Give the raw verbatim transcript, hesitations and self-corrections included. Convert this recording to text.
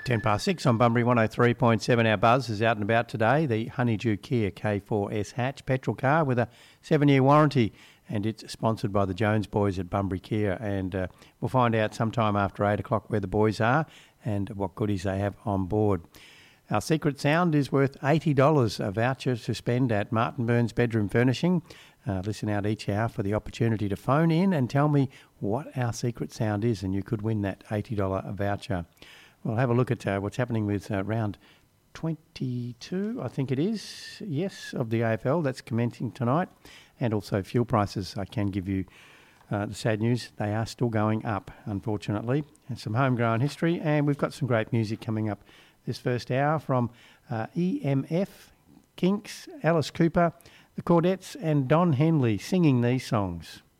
ten past six on Bunbury one oh three point seven. Our buzz is out and about today. The Honeydew Kia K four S hatch petrol car with a seven-year warranty, and it's sponsored by the Jones boys at Bunbury Kia. And uh, we'll find out sometime after eight o'clock where the boys are and what goodies they have on board. Our secret sound is worth eighty dollars, a voucher to spend at Martin Burns Bedroom Furnishing. Uh, listen out each hour for the opportunity to phone in and tell me what our secret sound is, and you could win that eighty dollars voucher. We'll have a look at uh, what's happening with uh, round twenty-two, I think it is, yes, of the A F L. That's commencing tonight. And also fuel prices. I can give you uh, the sad news. They are still going up, unfortunately. And some homegrown history. And we've got some great music coming up this first hour from uh, E M F, Kinks, Alice Cooper, the Cordettes and Don Henley singing these songs.